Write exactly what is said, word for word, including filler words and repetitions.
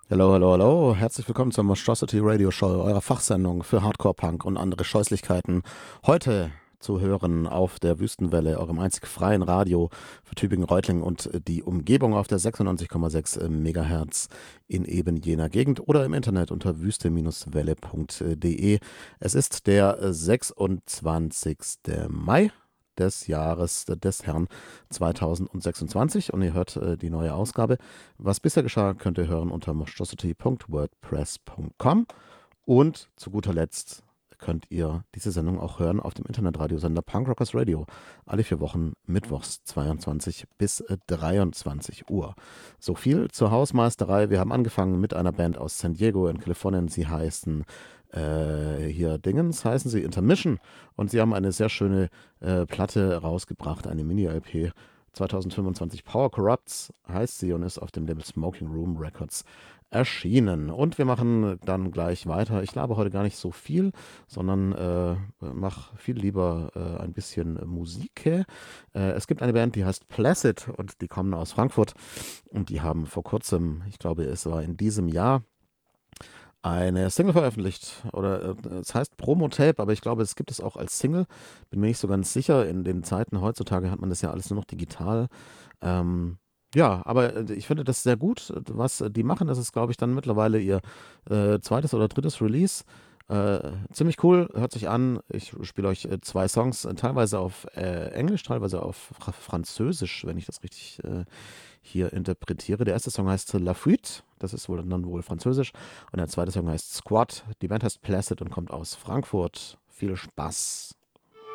Hallo, hallo, hallo. Herzlich willkommen zur Monstrosity Radio Show, eurer Fachsendung für Hardcore-Punk und andere Scheußlichkeiten. Heute zu hören auf der Wüstenwelle, eurem einzig freien Radio für Tübingen-Reutlingen und die Umgebung auf der sechsundneunzig Komma sechs Megahertz in eben jener Gegend oder im Internet unter wüste-welle punkt de. Es ist der sechsundzwanzigste Mai des Jahres des Herrn zweitausendsechsundzwanzig und ihr hört äh, die neue Ausgabe. Was bisher geschah, könnt ihr hören unter monstrosity punkt wordpress punkt com und zu guter Letzt könnt ihr diese Sendung auch hören auf dem Internetradiosender Punk Rockers Radio. Alle vier Wochen mittwochs zweiundzwanzig bis äh, dreiundzwanzig Uhr. So viel zur Hausmeisterei. Wir haben angefangen mit einer Band aus San Diego in Kalifornien. Sie heißen äh, hier Dingens, heißen sie Intermission und sie haben eine sehr schöne äh, Platte rausgebracht, eine Mini-L P. zweitausendfünfundzwanzig Power Corrupts heißt sie und ist auf dem Label Smoking Room Records erschienen. Und wir machen dann gleich weiter. Ich laber heute gar nicht so viel, sondern äh, mache viel lieber äh, ein bisschen Musik. Äh, es gibt eine Band, die heißt Placid und die kommen aus Frankfurt und die haben vor kurzem, ich glaube es war in diesem Jahr, eine Single veröffentlicht. Oder äh, es heißt Promo-Tape, aber ich glaube, es gibt es auch als Single. Bin mir nicht so ganz sicher. In den Zeiten heutzutage hat man das ja alles nur noch digital. Ähm, ja, aber äh, ich finde das sehr gut, was äh, die machen. Das ist, glaube ich, dann mittlerweile ihr äh, zweites oder drittes Release. Äh, ziemlich cool, hört sich an. Ich spiele euch äh, zwei Songs, äh, teilweise auf äh, Englisch, teilweise auf Fra Französisch, wenn ich das richtig äh, hier interpretiere. Der erste Song heißt La Fuite, das ist wohl dann wohl Französisch. Und der zweite Song heißt Squad. Die Band heißt Placid und kommt aus Frankfurt. Viel Spaß.